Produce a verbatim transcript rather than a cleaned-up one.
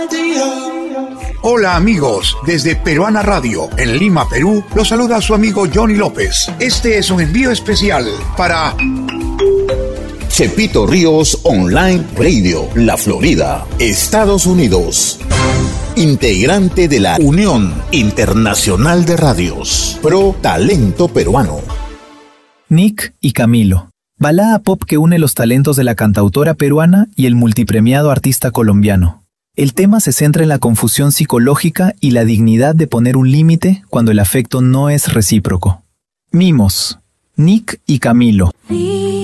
Hola amigos, desde Peruana Radio, en Lima, Perú, los saluda su amigo Johnny López. Este es un envío especial para Chepito Ríos Online Radio, La Florida, Estados Unidos. Integrante de la Unión Internacional de Radios, Pro Talento Peruano. Nick y Camilo, balada pop que une los talentos de la cantautora peruana y el multipremiado artista colombiano. El tema se centra en la confusión psicológica y la dignidad de poner un límite cuando el afecto no es recíproco. Mimos, Nick y Camilo. Sí.